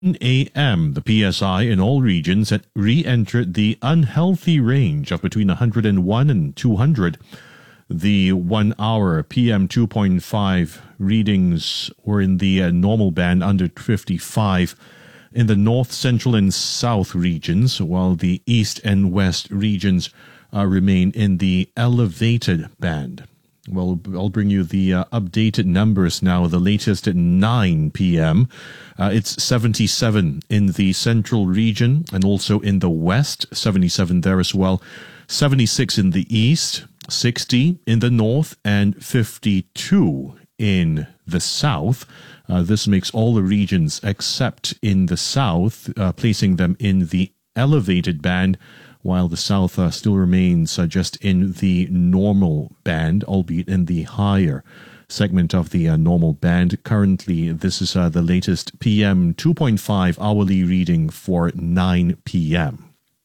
a.m., the PSI in all regions had re-entered the unhealthy range of between 101 and 200. The 1 hour PM 2.5 readings were in the normal band under 55 in the north, central, and south regions, while the east and west regions remain in the elevated band. Well, I'll bring you the updated numbers now, the latest at 9 p.m. It's 77 in the central region and also in the west, 77 there as well, 76 in the east, 60 in the north, and 52 in the south. This makes all the regions except in the south, placing them in the elevated band, while the south still remains just in the normal band, albeit in the higher segment of the normal band. Currently, this is the latest PM 2.5 hourly reading for 9 p.m.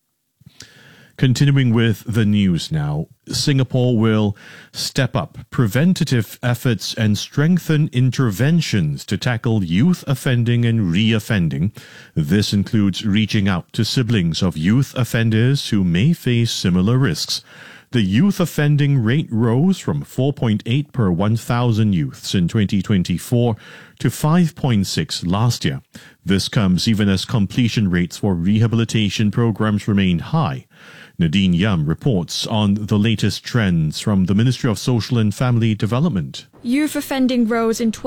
Continuing with the news now, Singapore will step up preventative efforts and strengthen interventions to tackle youth offending and re-offending. This includes reaching out to siblings of youth offenders who may face similar risks. The youth offending rate rose from 4.8 per 1,000 youths in 2024 to 5.6 last year. This comes even as completion rates for rehabilitation programs remain high. Nadine Yam reports on the latest trends from the Ministry of Social and Family Development. Youth offending rose in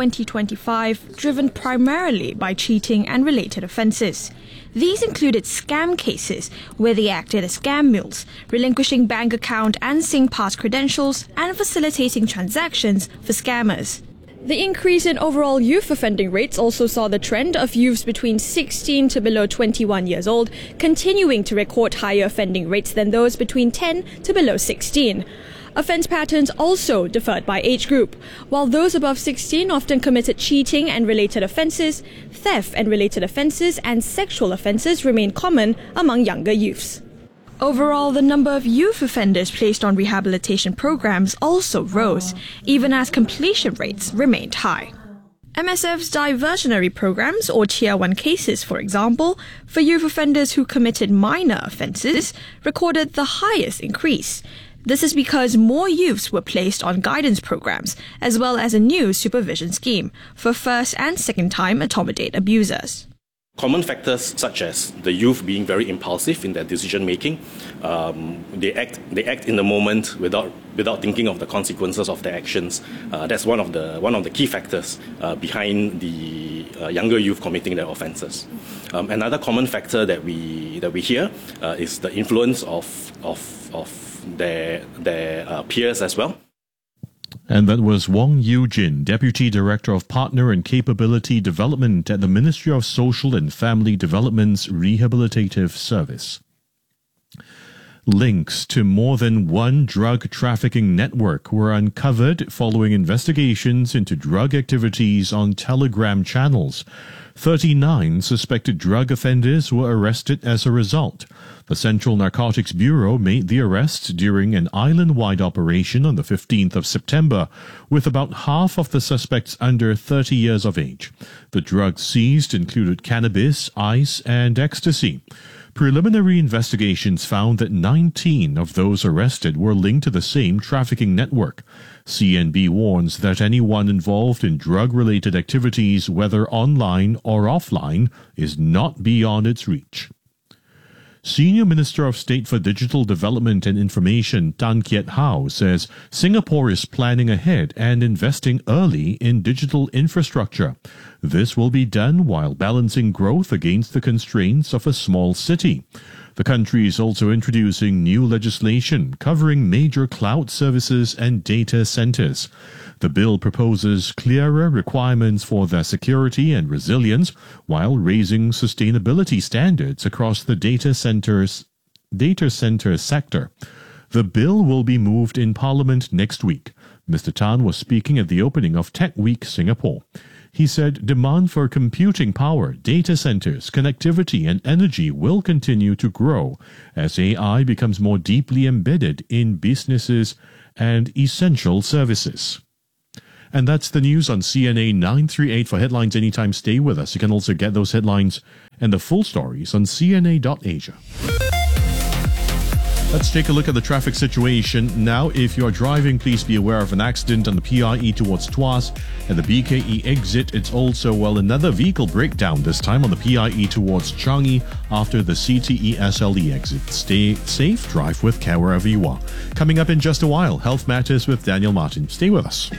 2025, driven primarily by cheating and related offences. These included scam cases, where they acted as scam mules, relinquishing bank account and SingPass credentials and facilitating transactions for scammers. The increase in overall youth offending rates also saw the trend of youths between 16 to below 21 years old continuing to record higher offending rates than those between 10 to below 16. Offence patterns also differed by age group. While those above 16 often committed cheating and related offences, theft and related offences and sexual offences remain common among younger youths. Overall, the number of youth offenders placed on rehabilitation programs also rose, even as completion rates remained high. MSF's diversionary programs, or Tier 1 cases, for example, for youth offenders who committed minor offences, recorded the highest increase. This is because more youths were placed on guidance programs, as well as a new supervision scheme for first and second-time accommodate abusers. Common factors such as the youth being very impulsive in their decision making, they act in the moment without thinking of the consequences of their actions. That's one of the key factors behind the younger youth committing their offences. Another common factor that we hear is the influence of their peers as well. And that was Wong Yu Jin, Deputy Director of Partner and Capability Development at the Ministry of Social and Family Development's Rehabilitative Service. Links to more than one drug trafficking network were uncovered following investigations into drug activities on Telegram channels. 39 suspected drug offenders were arrested as a result. The Central Narcotics Bureau made the arrest during an island-wide operation on the 15th of September, with about half of the suspects under 30 years of age. The drugs seized included cannabis, ice, and ecstasy. Preliminary investigations found that 19 of those arrested were linked to the same trafficking network. CNB warns that anyone involved in drug-related activities, whether online or offline, is not beyond its reach. Senior Minister of State for Digital Development and Information Tan Kiat Hao says Singapore is planning ahead and investing early in digital infrastructure. This will be done while balancing growth against the constraints of a small city. The country is also introducing new legislation covering major cloud services and data centers. The bill proposes clearer requirements for their security and resilience while raising sustainability standards across the data center sector. The bill will be moved in Parliament next week. Mr. Tan was speaking at the opening of Tech Week Singapore. He said demand for computing power, data centers, connectivity, and energy will continue to grow as AI becomes more deeply embedded in businesses and essential services. And that's the news on CNA 938. For headlines anytime, stay with us. You can also get those headlines and the full stories on CNA.Asia. Let's take a look at the traffic situation. Now, if you're driving, please be aware of an accident on the PIE towards Tuas at the BKE exit. It's also, another vehicle breakdown, this time on the PIE towards Changi after the CTE SLE exit. Stay safe, drive with care wherever you are. Coming up in just a while, Health Matters with Daniel Martin. Stay with us.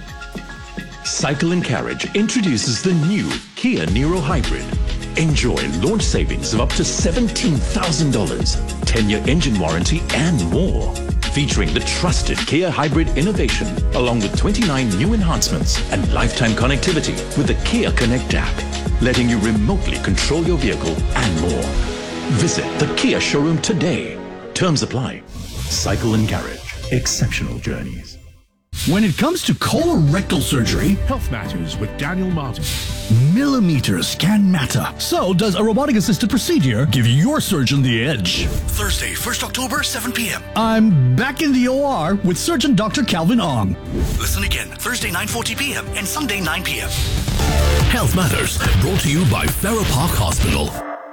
Cycle and Carriage introduces the new Kia Niro Hybrid. Enjoy launch savings of up to $17,000, 10-year engine warranty and more. Featuring the trusted Kia Hybrid innovation, along with 29 new enhancements and lifetime connectivity with the Kia Connect app, letting you remotely control your vehicle and more. Visit the Kia showroom today. Terms apply. Cycle and Carriage. Exceptional journeys. When it comes to colorectal surgery, Health Matters with Daniel Martin. millimeters can matter. So does a robotic-assisted procedure give your surgeon the edge? Thursday, 1st October, 7 p.m. I'm back in the OR with Surgeon Dr. Calvin Ong. Listen again, Thursday, 9:40 p.m. and Sunday, 9 p.m. Health Matters, brought to you by Farrer Park Hospital.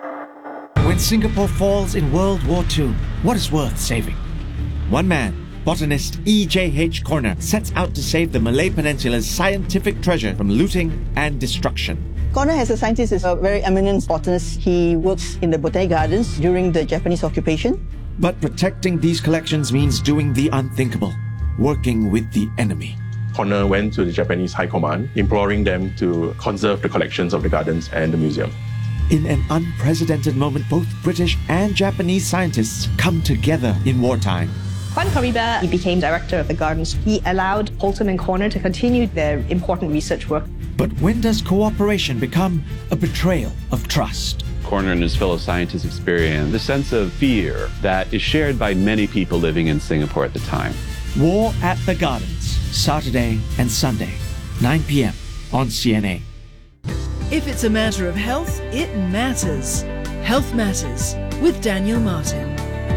When Singapore falls in World War II, what is worth saving? One man, botanist E.J.H. Corner, sets out to save the Malay Peninsula's scientific treasure from looting and destruction. Corner, as a scientist, is a very eminent botanist. He works in the Botanic Gardens during the Japanese occupation. But protecting these collections means doing the unthinkable, working with the enemy. Corner went to the Japanese High Command, imploring them to conserve the collections of the gardens and the museum. In an unprecedented moment, both British and Japanese scientists come together in wartime. Juan Caribe, he became director of the gardens. He allowed Holton and Corner to continue their important research work. But when does cooperation become a betrayal of trust? Corner and his fellow scientists experienced the sense of fear that is shared by many people living in Singapore at the time. War at the Gardens, Saturday and Sunday, 9 p.m. on CNA. If it's a matter of health, it matters. Health Matters with Daniel Martin.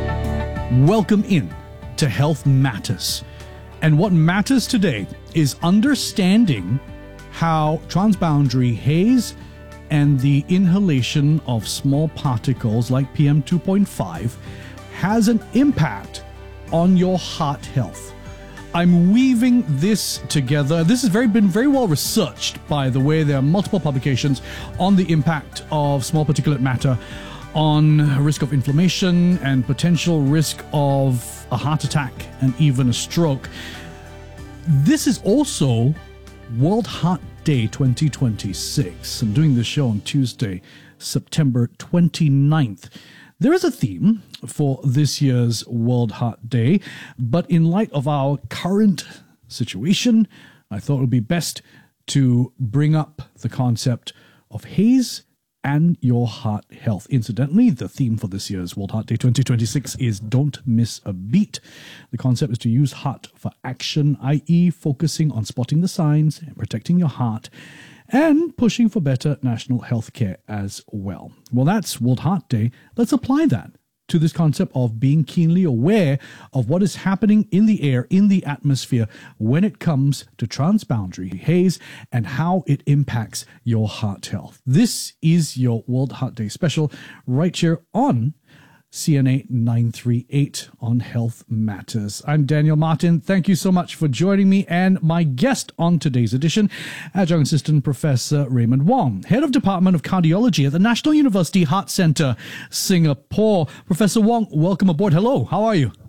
Welcome in to Health Matters. And what matters today is understanding how transboundary haze and the inhalation of small particles like PM2.5 has an impact on your heart health. I'm weaving this together. This has been very well researched, by the way. There are multiple publications on the impact of small particulate matter on risk of inflammation and potential risk of a heart attack and even a stroke. This is also World Heart Day 2026. I'm doing this show on Tuesday, September 29th. There is a theme for this year's World Heart Day, but in light of our current situation, I thought it would be best to bring up the concept of haze and your heart health. Incidentally, the theme for this year's World Heart Day 2026 is Don't Miss a Beat. The concept is to use heart for action, i.e. focusing on spotting the signs and protecting your heart and pushing for better national health care as well. Well, that's World Heart Day. Let's apply that to this concept of being keenly aware of what is happening in the air, in the atmosphere, when it comes to transboundary haze and how it impacts your heart health. This is your World Heart Day special right here on CNA 938 on Health Matters. I'm Daniel Martin. Thank you so much for joining me, and my guest on today's edition, Adjunct Assistant Professor Raymond Wong, Head of Department of Cardiology at the National University Heart Centre, Singapore. Professor Wong, welcome aboard. Hello, how are you?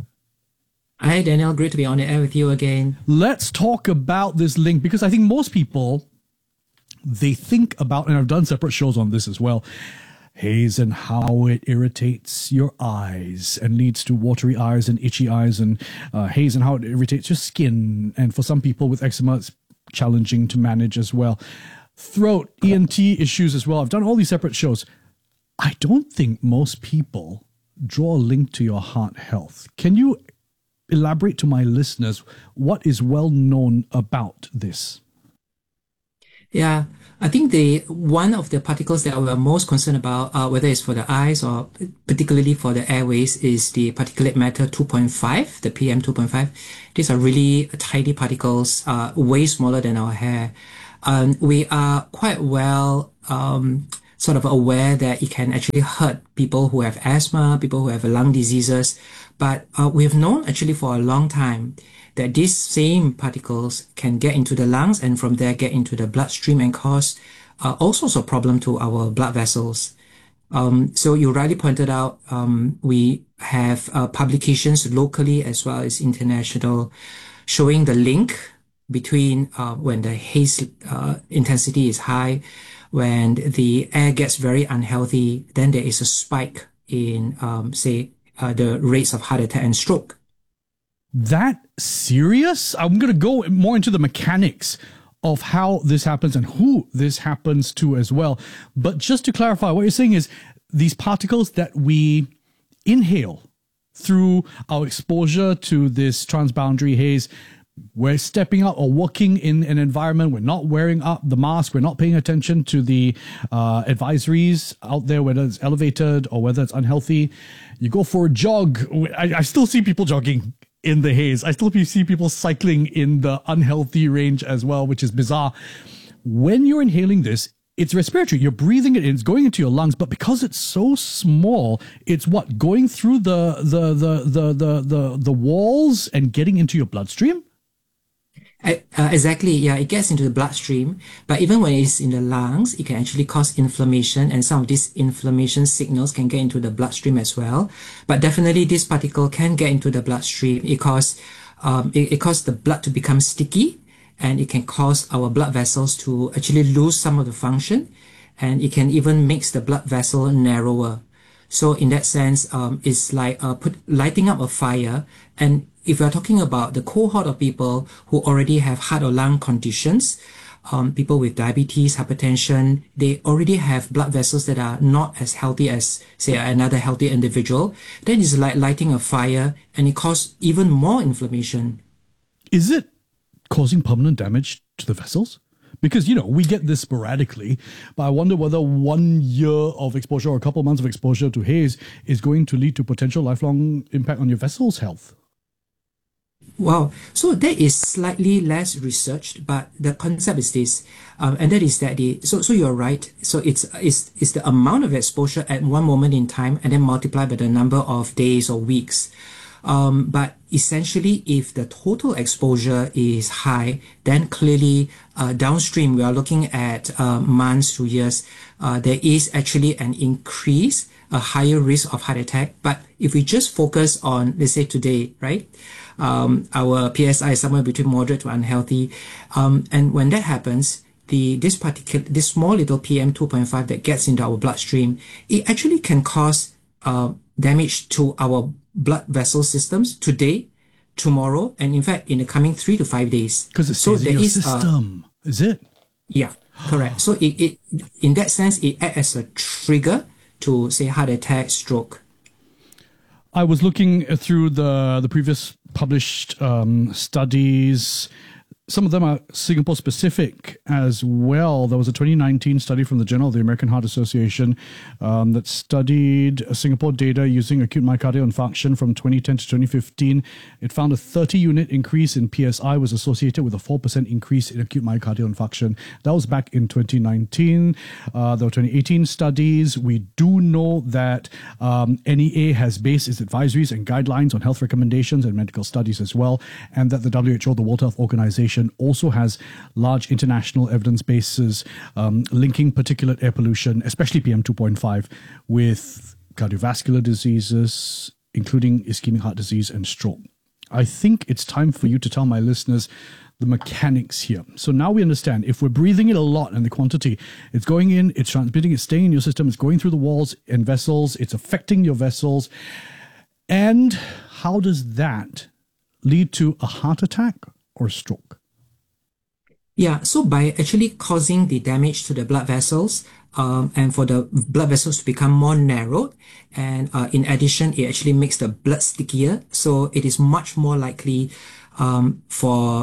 Hi, Daniel. Great to be on the air with you again. Let's talk about this link, because I think most people, they think about, and I've done separate shows on this as well, haze and how it irritates your eyes and leads to watery eyes and itchy eyes, and haze and how it irritates your skin. And for some people with eczema, it's challenging to manage as well. Throat, ENT issues as well. I've done all these separate shows. I don't think most people draw a link to your heart health. Can you elaborate to my listeners what is well known about this? Yeah, I think the one of the particles that we're most concerned about, whether it's for the eyes or particularly for the airways, is the particulate matter 2.5, the PM 2.5. These are really tiny particles, way smaller than our hair. We are quite well sort of aware that it can actually hurt people who have asthma, people who have lung diseases, but we've known actually for a long time that these same particles can get into the lungs and from there get into the bloodstream and cause all sorts of problem to our blood vessels. So you rightly pointed out, we have publications locally as well as international showing the link between when the haze intensity is high, when the air gets very unhealthy, then there is a spike in, the rates of heart attack and stroke. That serious? I'm going to go more into the mechanics of how this happens and who this happens to as well. But just to clarify, what you're saying is these particles that we inhale through our exposure to this transboundary haze, we're stepping out or working in an environment, we're not wearing up the mask, we're not paying attention to the advisories out there, whether it's elevated or whether it's unhealthy. You go for a jog. I still see people jogging in the haze. I still see people cycling in the unhealthy range as well, which is bizarre. When you're inhaling this, it's respiratory. You're breathing it in, it's going into your lungs, but because it's so small, it's what, going through the walls and getting into your bloodstream? Exactly, yeah, it gets into the bloodstream, but even when it's in the lungs, it can actually cause inflammation, and some of these inflammation signals can get into the bloodstream as well. But definitely this particle can get into the bloodstream. It causes the blood to become sticky, and it can cause our blood vessels to actually lose some of the function, and it can even make the blood vessel narrower. So in that sense, it's like lighting up a fire. And if we're talking about the cohort of people who already have heart or lung conditions, people with diabetes, hypertension, they already have blood vessels that are not as healthy as, say, another healthy individual, then it's like lighting a fire and it causes even more inflammation. Is it causing permanent damage to the vessels? Because, you know, we get this sporadically, but I wonder whether 1 year of exposure or a couple of months of exposure to haze is going to lead to potential lifelong impact on your vessel's health. Wow. So that is slightly less researched, but the concept is this, and that is that so you're right. So it's the amount of exposure at one moment in time and then multiplied by the number of days or weeks. But essentially, if the total exposure is high, then clearly downstream, we are looking at months to years. There is actually an increase, a higher risk of heart attack. But if we just focus on, let's say today, right, our PSI is somewhere between moderate to unhealthy. And when that happens, this small little PM 2.5 that gets into our bloodstream, it actually can cause damage to our blood vessel systems today, tomorrow, and in fact in the coming 3 to 5 days. Because it's in your system, is it? Yeah, correct. So it in that sense, it acts as a trigger to, say, heart attack, stroke. I was looking through the previous published studies. Some of them are Singapore specific as well. There was a 2019 study from the Journal of the American Heart Association that studied Singapore data using acute myocardial infarction from 2010 to 2015. It found a 30-unit increase in PSI was associated with a 4% increase in acute myocardial infarction. That was back in 2019. There were 2018 studies. We do know that NEA has based its advisories and guidelines on health recommendations and medical studies as well, and that the WHO, the World Health Organization, also has large international evidence bases linking particulate air pollution, especially PM 2.5, with cardiovascular diseases, including ischemic heart disease and stroke. I think it's time for you to tell my listeners the mechanics here. So now we understand if we're breathing it a lot and the quantity, it's going in, it's transmitting, it's staying in your system, it's going through the walls and vessels, it's affecting your vessels. And how does that lead to a heart attack or stroke? Yeah, so by actually causing the damage to the blood vessels, and for the blood vessels to become more narrowed, and in addition, it actually makes the blood stickier. So it is much more likely for the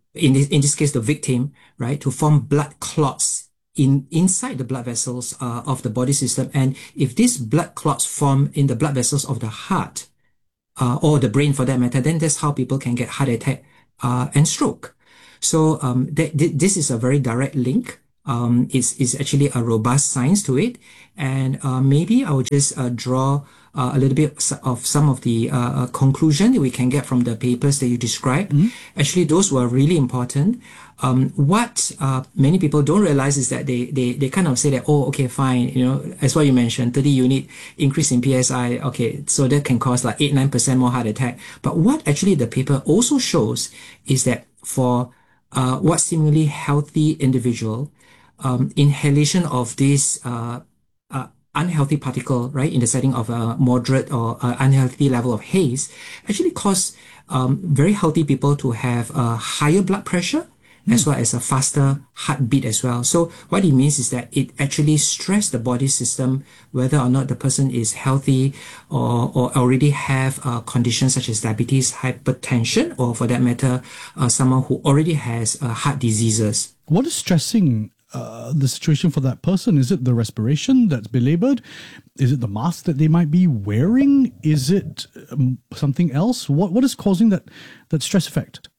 in this case, the victim, right, to form blood clots inside the blood vessels of the body system. And if these blood clots form in the blood vessels of the heart or the brain for that matter, then that's how people can get heart attack and stroke. So this is a very direct link. It's actually a robust science to it. And maybe I will just draw a little bit of some of the conclusion that we can get from the papers that you described. Actually, those were really important. What many people don't realize is that they kind of say that, oh, okay, fine, as what you mentioned, 30 unit increase in PSI, okay, so that can cause like 8-9% more heart attack. But what actually the paper also shows is that for what seemingly healthy individual, inhalation of this unhealthy particle, right, in the setting of a moderate or unhealthy level of haze, actually cause very healthy people to have a higher blood pressure as well as a faster heartbeat as well. So what it means is that it actually stresses the body system, whether or not the person is healthy or already have conditions such as diabetes, hypertension, or for that matter, someone who already has heart diseases. What is stressing the situation for that person? Is it the respiration that's belabored? Is it the mask that they might be wearing? Is it something else? What is causing that stress effect?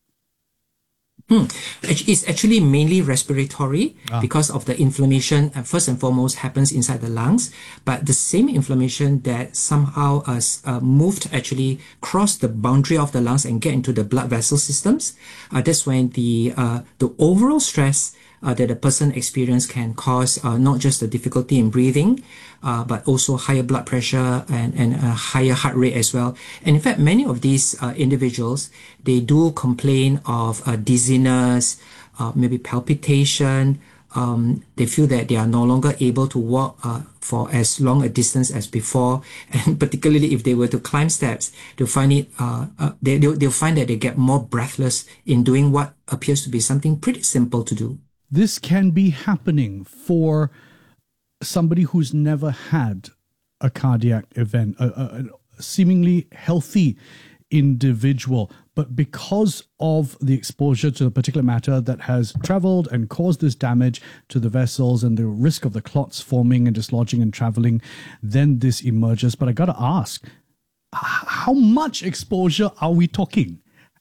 It's actually mainly respiratory because of the inflammation, first and foremost, happens inside the lungs. But the same inflammation that somehow moved actually crossed the boundary of the lungs and get into the blood vessel systems. That's when the overall stress that a person experience can cause not just the difficulty in breathing, but also higher blood pressure and a higher heart rate as well. And in fact, many of these individuals, they do complain of dizziness, maybe palpitation. They feel that they are no longer able to walk for as long a distance as before, and particularly if they were to climb steps, they'll find it. They'll find that they get more breathless in doing what appears to be something pretty simple to do. This can be happening for somebody who's never had a cardiac event, a seemingly healthy individual, but because of the exposure to the particulate matter that has traveled and caused this damage to the vessels and the risk of the clots forming and dislodging and traveling, then this emerges. But I got to ask, how much exposure are we talking?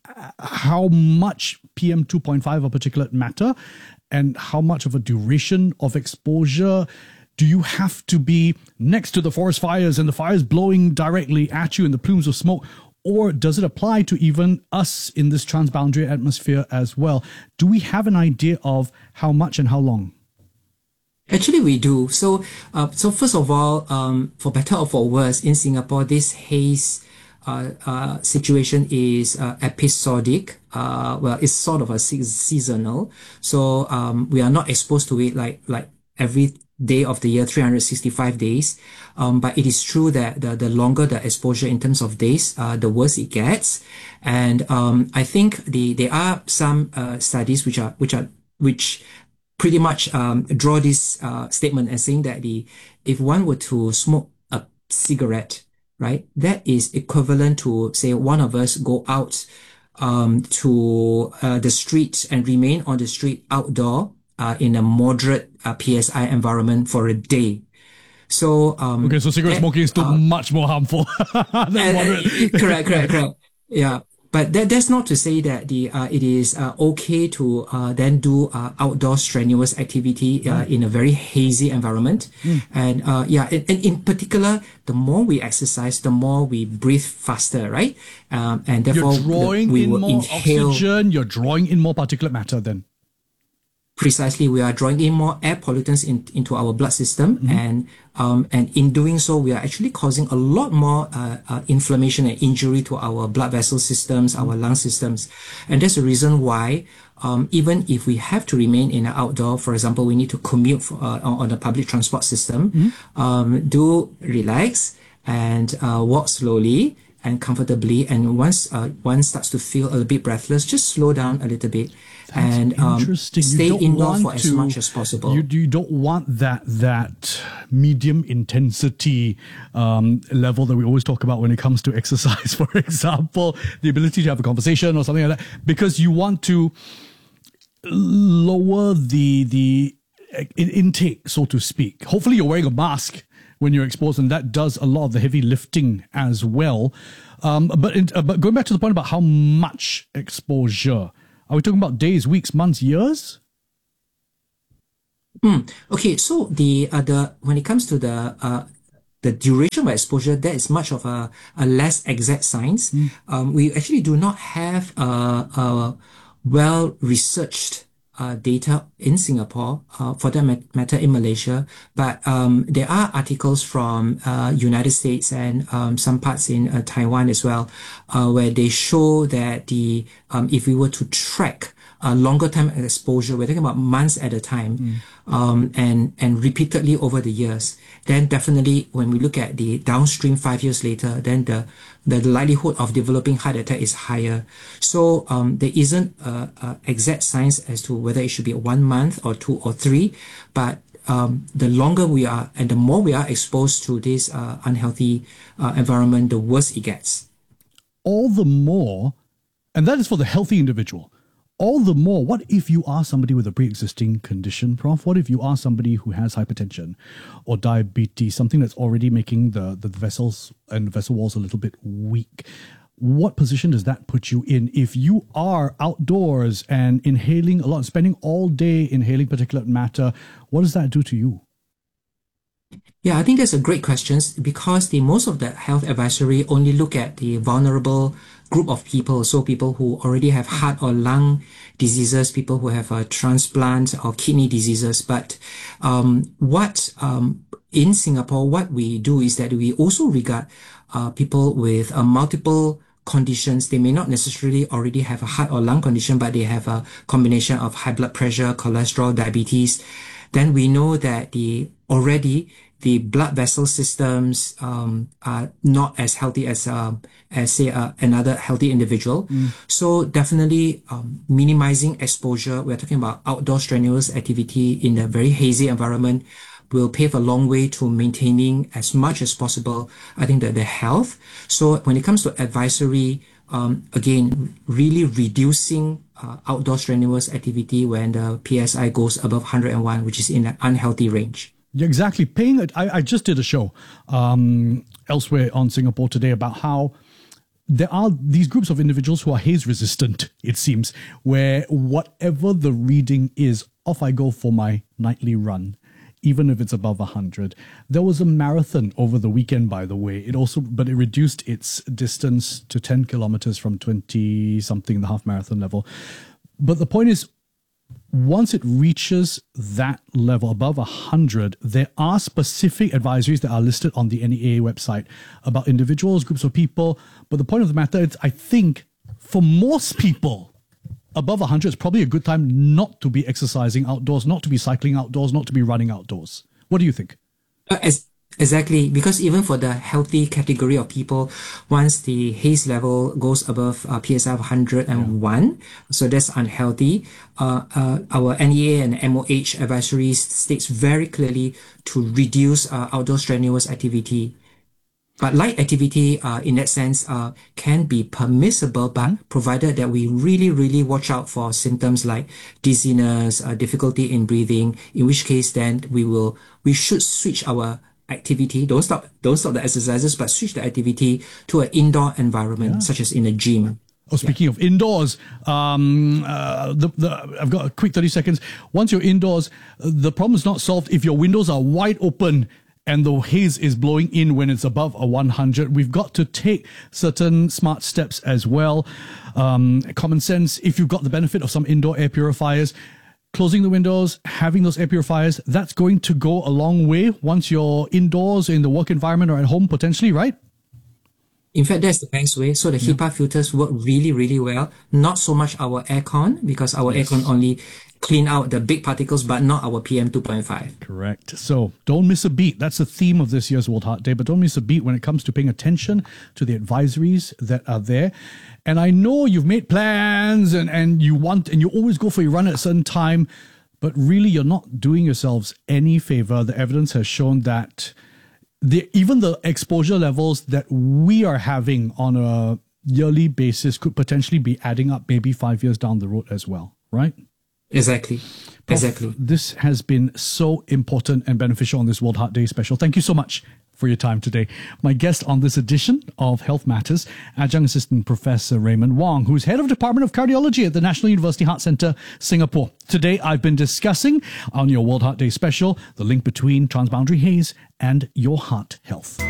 How much PM 2.5 of particulate matter, and how much of a duration of exposure? Do you have to be next to the forest fires and the fires blowing directly at you and the plumes of smoke? Or does it apply to even us in this transboundary atmosphere as well? Do we have an idea of how much and how long? Actually, we do. So first of all, for better or for worse, in Singapore, this haze situation is episodic. Well, it's sort of a seasonal. So we are not exposed to it like every day of the year, 365 days. But it is true that the longer the exposure in terms of days, the worse it gets. And I think there are some studies which pretty much draw this statement as saying that if one were to smoke a cigarette, right, that is equivalent to, say, one of us go out to the street and remain on the street outdoor in a moderate PSI environment for a day. So okay, so cigarette smoking is still much more harmful than moderate. Correct. Yeah. But that's not to say that it is okay to then do outdoor strenuous activity in a very hazy environment. And and in particular, the more we exercise, the more we breathe faster, right? And therefore, you're drawing we in will more inhale. oxygen, you're drawing in more particulate matter then. Precisely, we are drawing in more air pollutants into our blood system, and in doing so, we are actually causing a lot more inflammation and injury to our blood vessel systems, our lung systems, and that's the reason why even if we have to remain in an outdoor, for example, we need to commute on a public transport system, do relax and walk slowly and comfortably, and once one starts to feel a little bit breathless, just slow down a little bit. That's and interesting. Stay indoor for as much as possible. You don't want that medium intensity level that we always talk about when it comes to exercise, for example, the ability to have a conversation or something like that, because you want to lower the intake, so to speak. Hopefully you're wearing a mask when you're exposed, and that does a lot of the heavy lifting as well. But going back to the point about how much exposure, are we talking about days, weeks, months, years? Okay, so the when it comes to the duration of exposure, that is much of a less exact science. We actually do not have a well-researched data in Singapore, for that matter in Malaysia, but there are articles from United States and some parts in Taiwan as well, where they show that the if we were to track a longer time exposure, we're talking about months at a time, and repeatedly over the years, then definitely when we look at the downstream 5 years later, then the likelihood of developing heart attack is higher. So there isn't a exact science as to whether it should be 1 month or 2 or 3, but the longer we are and the more we are exposed to this unhealthy environment, the worse it gets. All the more, and that is for the healthy individual. All the more, what if you are somebody with a pre-existing condition, Prof? What if you are somebody who has hypertension or diabetes, something that's already making the vessels and the vessel walls a little bit weak? What position does that put you in if you are outdoors and inhaling a lot, spending all day inhaling particulate matter? What does that do to you? Yeah, I think that's a great question, because most of the health advisory only look at the vulnerable group of people, so people who already have heart or lung diseases, people who have a transplant or kidney diseases. But in Singapore, what we do is that we also regard people with multiple conditions. They may not necessarily already have a heart or lung condition, but they have a combination of high blood pressure, cholesterol, diabetes. Then we know that the blood vessel systems are not as healthy as say another healthy individual. So definitely minimizing exposure. We're talking about outdoor strenuous activity in a very hazy environment will pave a long way to maintaining as much as possible, I think, the health. So when it comes to advisory, again, really reducing outdoor strenuous activity when the PSI goes above 101, which is in an unhealthy range. Yeah, exactly. I just did a show elsewhere on Singapore Today about how there are these groups of individuals who are haze resistant, it seems, where whatever the reading is, off I go for my nightly run, even if it's above 100. There was a marathon over the weekend, by the way. But it reduced its distance to 10 kilometers from 20-something, the half marathon level. But the point is, once it reaches that level, above 100, there are specific advisories that are listed on the NEA website about individuals, groups of people. But the point of the matter is, I think, for most people, above 100 is probably a good time not to be exercising outdoors, not to be cycling outdoors, not to be running outdoors. What do you think? Exactly, because even for the healthy category of people, once the haze level goes above PSI of 101, so that's unhealthy. Our NEA and MOH advisory states very clearly to reduce outdoor strenuous activity. But light activity, in that sense, can be permissible, but provided that we really, really watch out for symptoms like dizziness, difficulty in breathing, in which case then we should switch our activity. Don't stop the exercises, but switch the activity to an indoor environment, such as in a gym. Oh, speaking of indoors, I've got a quick 30 seconds. Once you're indoors, the problem is not solved if your windows are wide open and the haze is blowing in when it's above a 100. We've got to take certain smart steps as well. Common sense, if you've got the benefit of some indoor air purifiers, closing the windows, having those air purifiers, that's going to go a long way once you're indoors in the work environment or at home potentially, right? In fact, that's the best way. So the HEPA filters work really, really well. Not so much our aircon, because our aircon only clean out the big particles, but not our PM 2.5. Correct. So don't miss a beat. That's the theme of this year's World Heart Day, but don't miss a beat when it comes to paying attention to the advisories that are there. And I know you've made plans and you always go for your run at a certain time, but really you're not doing yourselves any favor. The evidence has shown that even the exposure levels that we are having on a yearly basis could potentially be adding up maybe 5 years down the road as well, right? Exactly. Exactly. This has been so important and beneficial on this World Heart Day special. Thank you so much for your time today. My guest on this edition of Health Matters, Adjunct Assistant Professor Raymond Wong, who's Head of Department of Cardiology at the National University Heart Centre, Singapore. Today, I've been discussing on your World Heart Day special the link between transboundary haze and your heart health.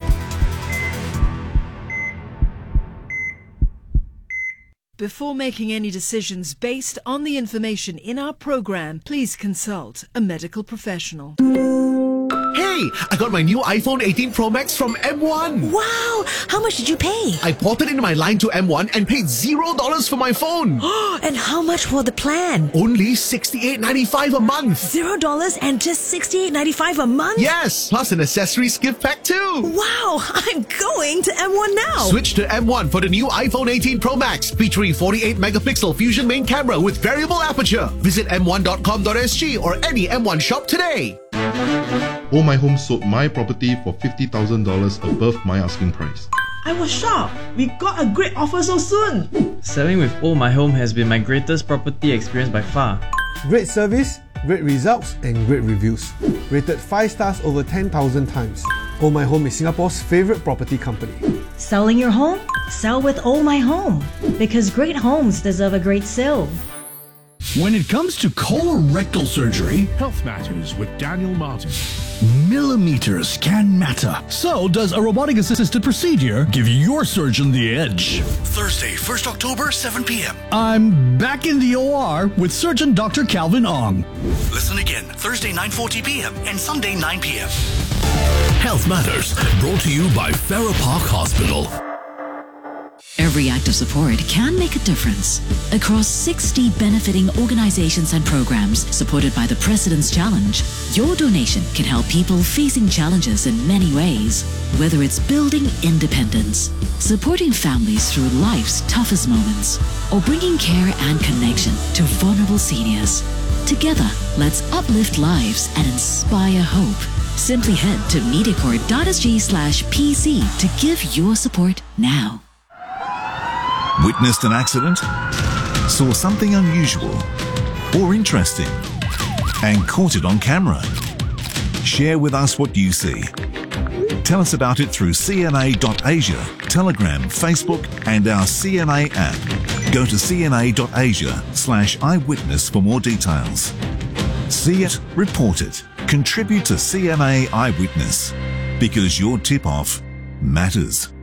Before making any decisions based on the information in our program, please consult a medical professional. Hey, I got my new iPhone 18 Pro Max from M1. Wow! How much did you pay? I ported in my line to M1 and paid $0 for my phone. And how much for the plan? Only $68.95 a month. $0 and just $68.95 a month? Yes, plus an accessories gift pack too. Wow! I'm going to M1 now. Switch to M1 for the new iPhone 18 Pro Max, featuring 48-megapixel Fusion main camera with variable aperture. Visit m1.com.sg or any M1 shop today. Oh My Home sold my property for $50,000 above my asking price. I was shocked. We got a great offer so soon. Selling with Oh My Home has been my greatest property experience by far. Great service, great results and great reviews. Rated 5 stars over 10,000 times. Oh My Home is Singapore's favourite property company. Selling your home? Sell with Oh My Home. Because great homes deserve a great sale. When it comes to colorectal surgery, Health Matters with Daniel Martin. Millimeters can matter. So, does a robotic-assisted procedure give your surgeon the edge? Thursday, 1st October, 7 p.m. I'm back in the OR with Surgeon Dr. Calvin Ong. Listen again, Thursday, 9:40 p.m. and Sunday, 9 p.m. Health Matters, brought to you by Farrer Park Hospital. Every act of support can make a difference. Across 60 benefiting organizations and programs supported by the President's Challenge, your donation can help people facing challenges in many ways. Whether it's building independence, supporting families through life's toughest moments, or bringing care and connection to vulnerable seniors. Together, let's uplift lives and inspire hope. Simply head to mediacorp.sg/PC to give your support now. Witnessed an accident? Saw something unusual or interesting and caught it on camera? Share with us what you see. Tell us about it through cna.asia, Telegram, Facebook and our CNA app. Go to cna.asia/eyewitness for more details. See it, report it, contribute to CNA Eyewitness because your tip-off matters.